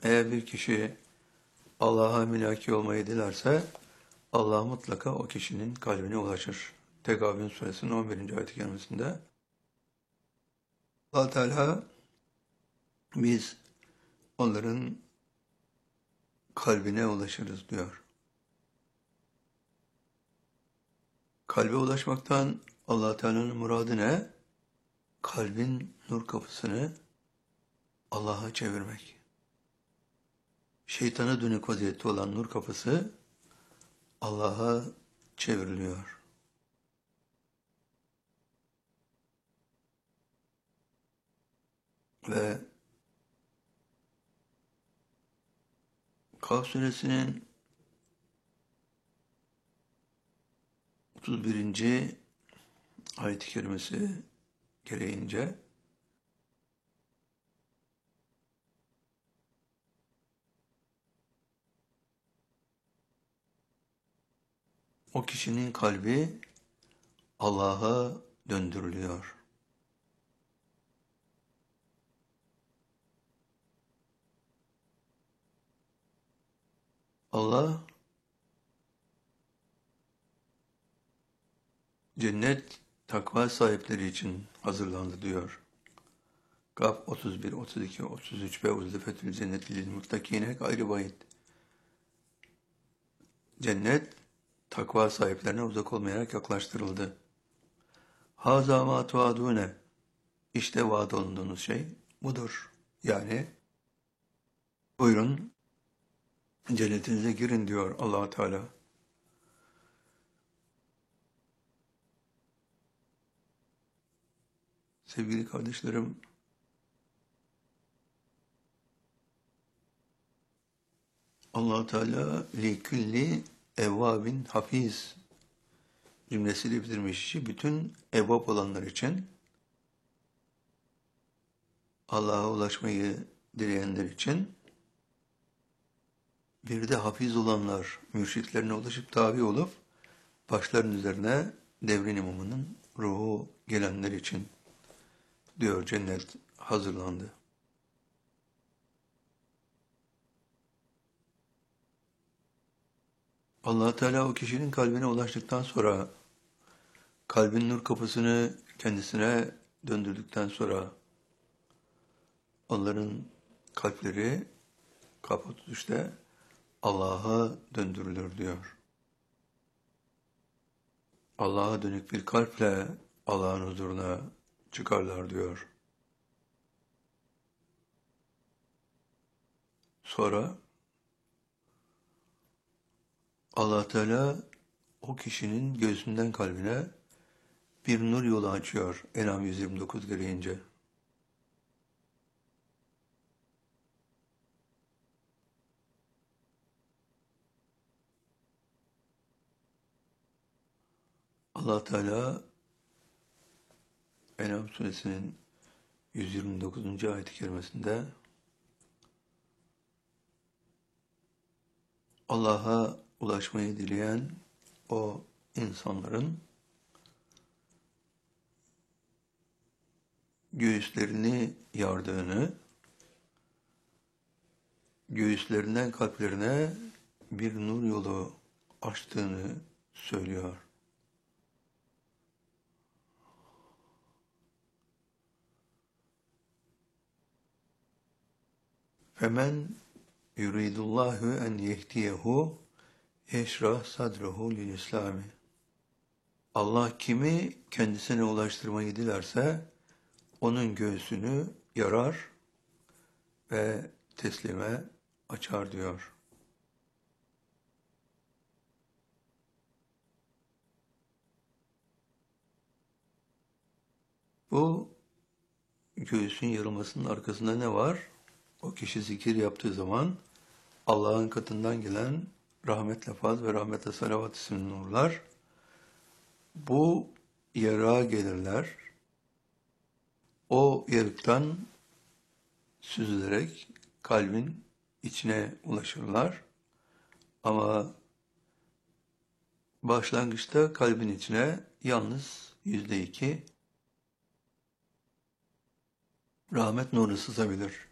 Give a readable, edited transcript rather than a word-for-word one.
Eğer bir kişi Allah'a mülaki olmayı dilerse Allah mutlaka o kişinin kalbine ulaşır. Tegabün suresinin 11. ayet-i kerimesinde Allah Teala biz onların kalbine ulaşırız diyor. Kalbe ulaşmaktan Allah Teala'nın muradı ne? Kalbin nur kapısını Allah'a çevirmek. Şeytana dönük vaziyette olan nur kapısı Allah'a çevriliyor. Ve Kaf suresinin 31. ayet-i kerimesi gereğince o kişinin kalbi Allah'a döndürülüyor. Allah cennet takva sahipleri için hazırlandı diyor. Kaf 31, 32, 33 ve Uzdefetül cenneti lil muttakine gayri bayit. Cennet takva sahiplerine uzak olmayarak yaklaştırıldı. Haza ma tuadune. İşte vaat olunduğunuz şey budur. Yani buyurun cennetinize girin diyor Allah Teala. Sevgili kardeşlerim, Allah Teala li külli evvabin hafiz cümlesiyle bitirmiş işi bütün evvab olanlar için, Allah'a ulaşmayı dileyenler için, bir de hafiz olanlar, mürşitlerine ulaşıp tabi olup başların üzerine devrin imamının ruhu gelenler için diyor cennet hazırlandı. Allah Teala o kişinin kalbine ulaştıktan sonra, kalbin nur kapısını kendisine döndürdükten sonra onların kalpleri Kaf 33'te Allah'a döndürülür diyor. Allah'a dönük bir kalple Allah'ın huzuruna çıkarlar diyor. Sonra Allah Teala o kişinin göğsünden kalbine bir nur yolu açıyor En'am 129 gereğince. Allah Teala En'am suresinin 129. ayet-i kerimesinde Allah'a ulaşmayı dileyen o insanların göğüslerini yardığını, göğüslerinden kalplerine bir nur yolu açtığını söylüyor. Femen yuridullahu en yehdiyehu yeşrah sadruhu lil İslami. Allah kimi kendisine ulaştırmayı dilerse onun göğsünü yarar ve teslime açar diyor. Bu göğsün yarılmasının arkasında ne var? O kişi zikir yaptığı zaman Allah'ın katından gelen rahmetle faz ve rahmetle salavat isimli nurlar bu yarığa gelirler. O yarıktan süzülerek kalbin içine ulaşırlar. Ama başlangıçta kalbin içine yalnız %2 rahmet nuru sızabilir.